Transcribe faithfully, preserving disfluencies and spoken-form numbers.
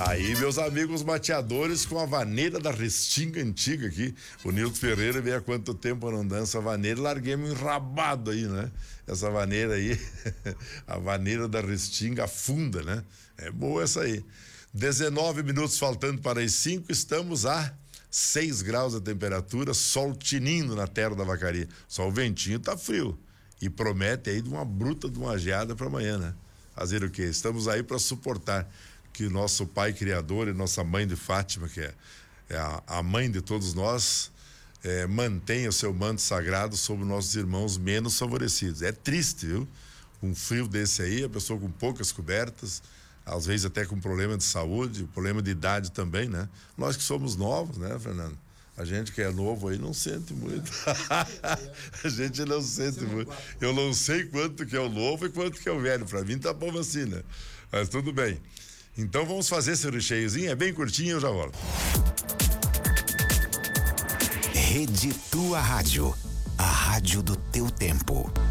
Aí, meus amigos mateadores, com a vaneira da Restinga antiga aqui. O Nilton Ferreira vê há quanto tempo eu não danço a vaneira, larguei-me enrabado aí, né? Essa vaneira aí, a vaneira da Restinga afunda, né? É boa essa aí. dezenove minutos faltando para as cinco, estamos a seis graus a temperatura, sol tinindo na terra da Vacaria. Só o ventinho tá frio e promete aí de uma bruta de uma geada para amanhã, né? Fazer o quê? Estamos aí para suportar que o nosso pai criador e nossa mãe de Fátima, que é, é a, a mãe de todos nós, é, mantenha o seu manto sagrado sobre nossos irmãos menos favorecidos. É triste, viu? Um frio desse aí, a pessoa com poucas cobertas, às vezes até com problema de saúde, problema de idade também, né? Nós que somos novos, né, Fernando? A gente que é novo aí não sente muito. A gente não sente muito. Eu não sei quanto que é o novo e quanto que é o velho. Pra mim tá bom assim, né? Mas tudo bem. Então vamos fazer esse recheiozinho, é bem curtinho, eu já volto. Rede Tua Rádio, a rádio do teu tempo.